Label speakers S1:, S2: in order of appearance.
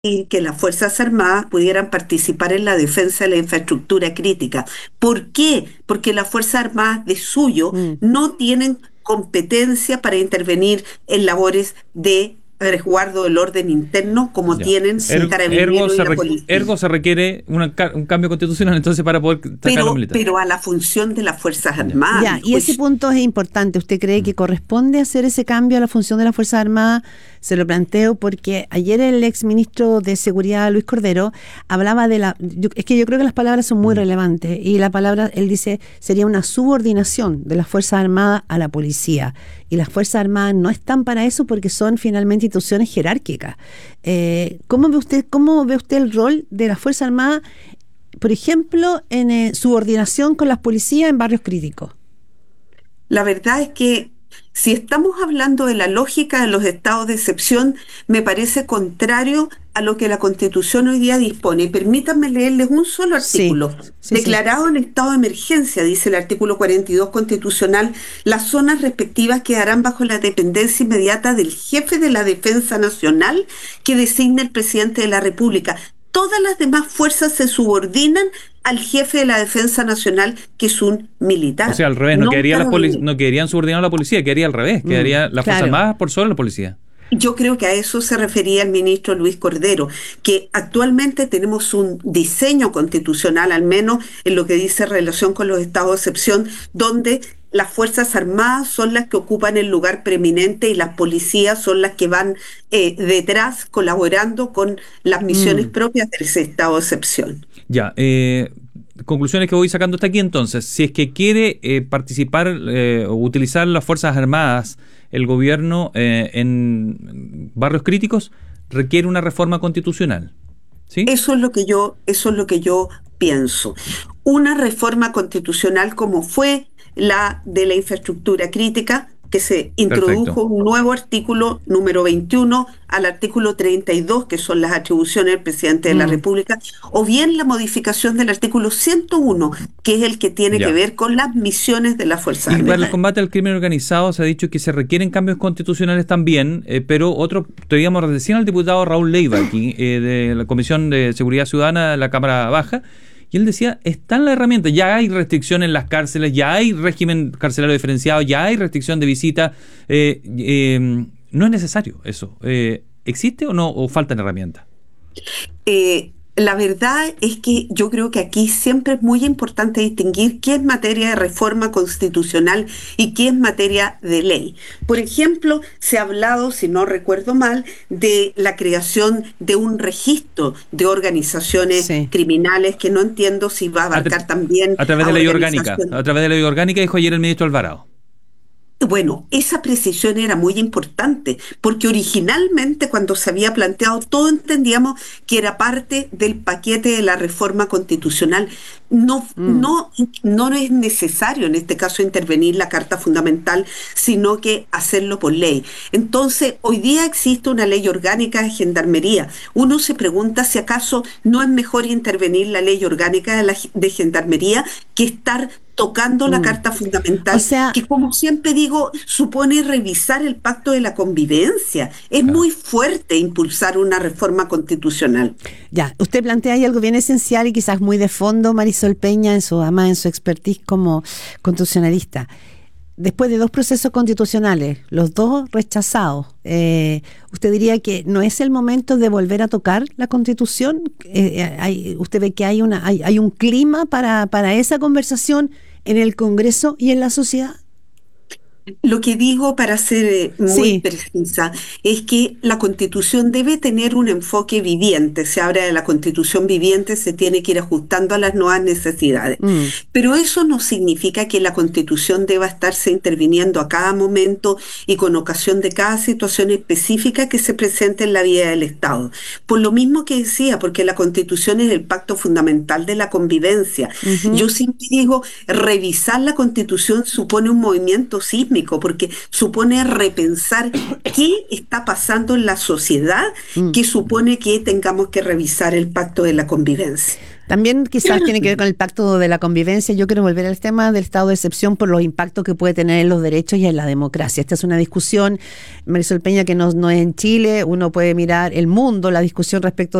S1: y que las Fuerzas Armadas pudieran participar en la defensa de la infraestructura crítica. ¿Por qué? Porque las Fuerzas Armadas de suyo
S2: Mm.
S1: no tienen competencia para intervenir en labores de resguardo del orden interno como
S3: Ya.
S1: tienen Carabineros y la policía.
S3: Ergo se requiere un cambio constitucional entonces para poder sacar a los militares.
S1: Pero a la función de las Fuerzas
S3: Ya.
S1: Armadas.
S2: Ya, y ese punto es importante. ¿Usted cree que corresponde hacer ese cambio a la función de las Fuerzas Armadas? Se lo planteo porque ayer el exministro de Seguridad, Luis Cordero, hablaba de es que yo creo que las palabras son muy relevantes, y la palabra, él dice, sería una subordinación de las Fuerzas Armadas a la policía. Y las Fuerzas Armadas no están para eso porque son finalmente instituciones jerárquicas. ¿Cómo ve usted el rol de las Fuerzas Armadas, por ejemplo, en subordinación con las policías en barrios críticos?
S1: La verdad es que si estamos hablando de la lógica de los estados de excepción, me parece contrario a lo que la Constitución hoy día dispone. Y permítanme leerles un solo artículo.
S2: Sí.
S1: Declarado en estado de emergencia, dice el artículo 42 constitucional, las zonas respectivas quedarán bajo la dependencia inmediata del jefe de la Defensa Nacional que designe el presidente de la República. Todas las demás fuerzas se subordinan al jefe de la Defensa Nacional, que es un militar.
S3: O sea, al revés, no quedarían subordinados a la policía, quedaría al revés, quedaría la Fuerza Armada por sobre la policía.
S1: Yo creo que a eso se refería el ministro Luis Cordero, que actualmente tenemos un diseño constitucional, al menos en lo que dice relación con los estados de excepción, donde las Fuerzas Armadas son las que ocupan el lugar preeminente y las policías son las que van detrás colaborando con las misiones propias de ese estado de excepción.
S3: Ya, conclusiones que voy sacando hasta aquí entonces. Si es que quiere participar o utilizar las Fuerzas Armadas, el gobierno en barrios críticos, requiere una reforma constitucional. ¿Sí?
S1: Eso es lo que yo pienso. Una reforma constitucional como fue la de la infraestructura crítica, que se introdujo
S3: Perfecto.
S1: un nuevo artículo número 21 al artículo 32, que son las atribuciones del presidente de la República, o bien la modificación del artículo 101, que es el que tiene que ver con las misiones de las Fuerzas
S3: Y para
S1: Armadas.
S3: el combate al crimen organizado se ha dicho que se requieren cambios constitucionales también, pero teníamos recién al diputado Raúl Leiva aquí, de la Comisión de Seguridad Ciudadana de la Cámara Baja, y él decía, están las herramientas, ya hay restricción en las cárceles, ya hay régimen carcelario diferenciado, ya hay restricción de visita, no es necesario eso. ¿Existe o no, o faltan herramientas?
S1: La verdad es que yo creo que aquí siempre es muy importante distinguir qué es materia de reforma constitucional y qué es materia de ley. Por ejemplo, se ha hablado, si no recuerdo mal, de la creación de un registro de organizaciones criminales, que no entiendo si va a abarcar también
S3: a través de ley orgánica. A través de ley orgánica, dijo ayer el ministro Alvarado.
S1: Bueno, esa precisión era muy importante, porque originalmente cuando se había planteado, todos entendíamos que era parte del paquete de la reforma constitucional. No es necesario en este caso intervenir la Carta Fundamental, sino que hacerlo por ley. Entonces, hoy día existe una ley orgánica de Gendarmería. Uno se pregunta si acaso no es mejor intervenir la ley orgánica de Gendarmería que estar tocando la Carta Fundamental,
S2: O sea,
S1: que, como siempre digo, supone revisar el Pacto de la Convivencia. Es muy fuerte impulsar una reforma constitucional.
S2: Ya, usted plantea ahí algo bien esencial y quizás muy de fondo, Marisol Peña, en su expertise como constitucionalista. Después de 2 procesos constitucionales, los 2 rechazados, ¿usted diría que no es el momento de volver a tocar la Constitución? ¿Usted ve que hay un clima para esa conversación en el Congreso y en la sociedad?
S1: Lo que digo, para ser muy precisa, es que la Constitución debe tener un enfoque viviente. Se habla de la Constitución viviente, se tiene que ir ajustando a las nuevas necesidades. Pero eso no significa que la Constitución deba estarse interviniendo a cada momento y con ocasión de cada situación específica que se presente en la vida del Estado. Por lo mismo que decía, porque la Constitución es el pacto fundamental de la convivencia. Yo siempre digo, revisar la Constitución supone un movimiento sísmico, porque supone repensar qué está pasando en la sociedad, que supone que tengamos que revisar el pacto de la convivencia.
S2: También quizás tiene que ver con el pacto de la convivencia. Yo quiero volver al tema del estado de excepción por los impactos que puede tener en los derechos y en la democracia. Esta es una discusión, Marisol Peña, que no es en Chile. Uno puede mirar el mundo, la discusión respecto